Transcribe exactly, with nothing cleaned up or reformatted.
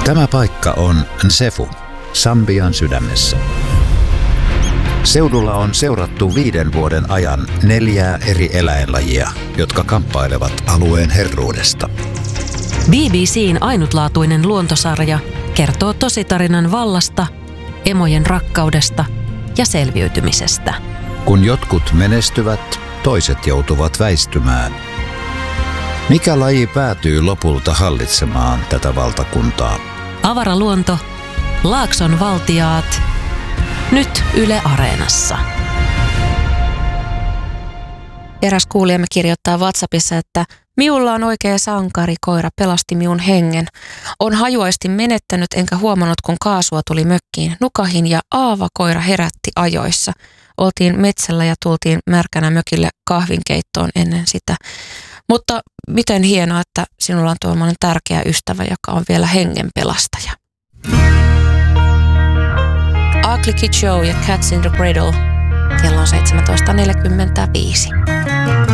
Tämä paikka on Nsefu, Sambian sydämessä. Seudulla on seurattu viiden vuoden ajan neljää eri eläinlajia, jotka kamppailevat alueen herruudesta. B B C:n ainutlaatuinen luontosarja kertoo tositarinan vallasta, emojen rakkaudesta ja selviytymisestä. Kun jotkut menestyvät, toiset joutuvat väistymään. Mikä laji päätyy lopulta hallitsemaan tätä valtakuntaa? Avaraluonto, Laakson valtiaat, nyt Yle Areenassa. Eräs kuulijamme kirjoittaa WhatsAppissa, että miulla on oikea sankari, koira pelasti miun hengen. On hajuaisti menettänyt enkä huomannut, kun kaasua tuli mökkiin. Nukahin ja Aava koira herätti ajoissa. Oltiin metsällä ja tultiin märkänä mökille kahvinkeittoon ennen sitä. Mutta miten hienoa, että sinulla on tuollainen tärkeä ystävä, joka on vielä hengenpelastaja. Ugly Kid Joe ja Cats in the Cradle. Kello on seitsemäntoista neljäkymmentäviisi.